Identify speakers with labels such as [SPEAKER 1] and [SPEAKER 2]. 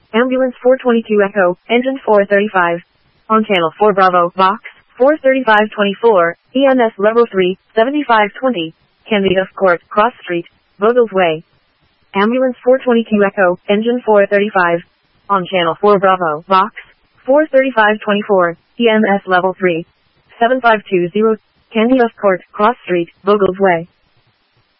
[SPEAKER 1] Ambulance 422 Echo, Engine 435. On Channel 4 Bravo, Box 43524, EMS Level 3, 7520, Candida Court, Cross Street, Vogels Way. Ambulance 422 Echo, Engine 435. On Channel 4 Bravo, Box 43524, EMS Level 3, 7520, Candida Court, Cross Street, Vogels Way.